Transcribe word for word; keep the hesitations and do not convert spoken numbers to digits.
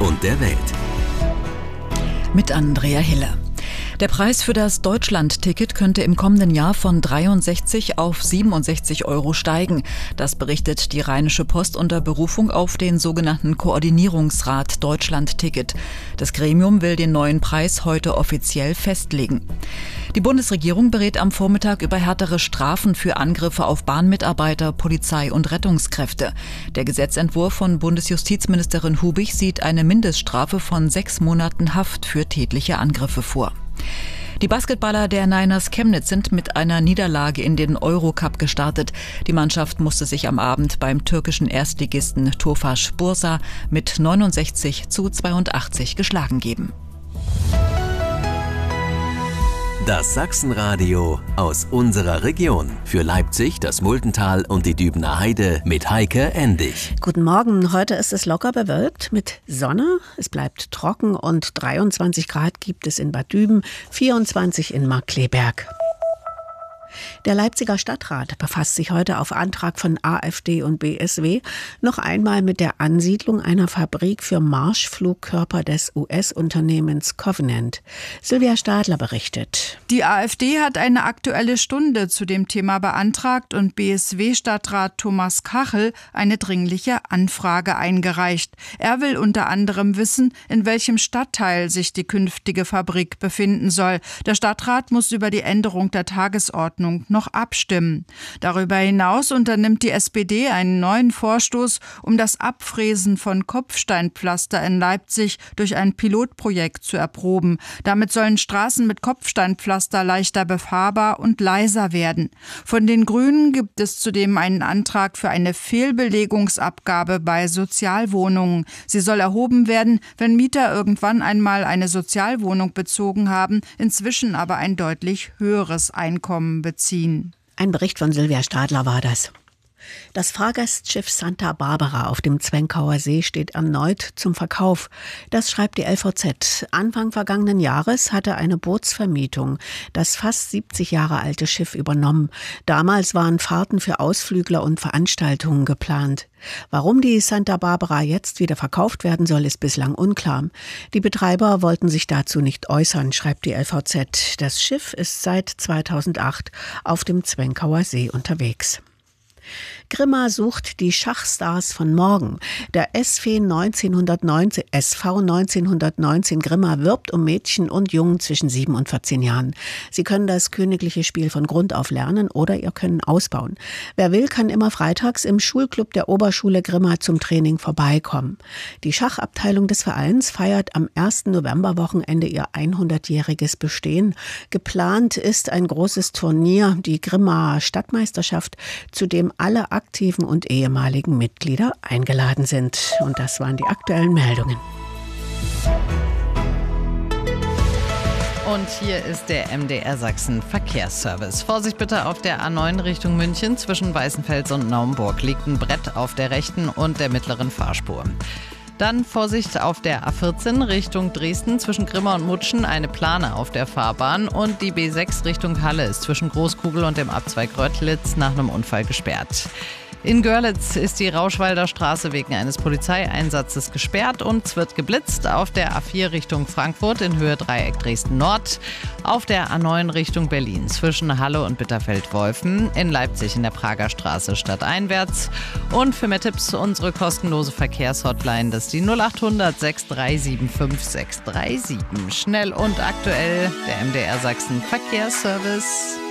und der Welt. Mit Andrea Hille. Der Preis für das Deutschland-Ticket könnte im kommenden Jahr von dreiundsechzig auf siebenundsechzig Euro steigen. Das berichtet die Rheinische Post unter Berufung auf den sogenannten Koordinierungsrat Deutschland-Ticket. Das Gremium will den neuen Preis heute offiziell festlegen. Die Bundesregierung berät am Vormittag über härtere Strafen für Angriffe auf Bahnmitarbeiter, Polizei und Rettungskräfte. Der Gesetzentwurf von Bundesjustizministerin Hubig sieht eine Mindeststrafe von sechs Monaten Haft für tätliche Angriffe vor. Die Basketballer der Niners Chemnitz sind mit einer Niederlage in den Eurocup gestartet. Die Mannschaft musste sich am Abend beim türkischen Erstligisten Tofaş Bursa mit neunundsechzig zu zweiundachtzig geschlagen geben. Das Sachsenradio aus unserer Region. Für Leipzig, das Muldental und die Dübener Heide mit Heike Endig. Guten Morgen. Heute ist es locker bewölkt mit Sonne. Es bleibt trocken und dreiundzwanzig Grad gibt es in Bad Düben, vierundzwanzig in Markkleeberg. Der Leipziger Stadtrat befasst sich heute auf Antrag von AfD und B S W noch einmal mit der Ansiedlung einer Fabrik für Marschflugkörper des U S-Unternehmens Covenant. Sylvia Stadler berichtet. Die AfD hat eine Aktuelle Stunde zu dem Thema beantragt und B S W-Stadtrat Thomas Kachel eine dringliche Anfrage eingereicht. Er will unter anderem wissen, in welchem Stadtteil sich die künftige Fabrik befinden soll. Der Stadtrat muss über die Änderung der Tagesordnung noch abstimmen. Darüber hinaus unternimmt die S P D einen neuen Vorstoß, um das Abfräsen von Kopfsteinpflaster in Leipzig durch ein Pilotprojekt zu erproben. Damit sollen Straßen mit Kopfsteinpflaster leichter befahrbar und leiser werden. Von den Grünen gibt es zudem einen Antrag für eine Fehlbelegungsabgabe bei Sozialwohnungen. Sie soll erhoben werden, wenn Mieter irgendwann einmal eine Sozialwohnung bezogen haben, inzwischen aber ein deutlich höheres Einkommen beziehen. Ein Bericht von Sylvia Stadler war das. Das Fahrgastschiff Santa Barbara auf dem Zwenkauer See steht erneut zum Verkauf. Das schreibt die L V Z. Anfang vergangenen Jahres hatte eine Bootsvermietung das fast siebzig Jahre alte Schiff übernommen. Damals waren Fahrten für Ausflügler und Veranstaltungen geplant. Warum die Santa Barbara jetzt wieder verkauft werden soll, ist bislang unklar. Die Betreiber wollten sich dazu nicht äußern, schreibt die L V Z. Das Schiff ist seit zweitausendacht auf dem Zwenkauer See unterwegs. Grimma sucht die Schachstars von morgen. Der S V neunzehnhundertneunzehn, S V neunzehnhundertneunzehn Grimma wirbt um Mädchen und Jungen zwischen sieben und vierzehn Jahren. Sie können das königliche Spiel von Grund auf lernen oder ihr Können ausbauen. Wer will, kann immer freitags im Schulclub der Oberschule Grimma zum Training vorbeikommen. Die Schachabteilung des Vereins feiert am ersten Novemberwochenende ihr hundertjähriges Bestehen. Geplant ist ein großes Turnier, die Grimma Stadtmeisterschaft, zu dem alle aktiven und ehemaligen Mitglieder eingeladen sind. Und das waren die aktuellen Meldungen. Und hier ist der M D R Sachsen Verkehrsservice. Vorsicht bitte auf der A neun Richtung München. Zwischen Weißenfels und Naumburg liegt ein Brett auf der rechten und der mittleren Fahrspur. Dann Vorsicht auf der A vierzehn Richtung Dresden, zwischen Grimma und Mutschen eine Plane auf der Fahrbahn und die B sechs Richtung Halle ist zwischen Großkugel und dem Abzweig Röttlitz nach einem Unfall gesperrt. In Görlitz ist die Rauschwalder Straße wegen eines Polizeieinsatzes gesperrt und es wird geblitzt auf der A vier Richtung Frankfurt in Höhe Dreieck Dresden Nord, auf der A neun Richtung Berlin zwischen Halle und Bitterfeld-Wolfen, in Leipzig in der Prager Straße stadteinwärts. Und für mehr Tipps unsere kostenlose Verkehrshotline, das ist die null acht hundert sechs drei sieben fünf sechs drei sieben. Schnell und aktuell der M D R Sachsen Verkehrsservice.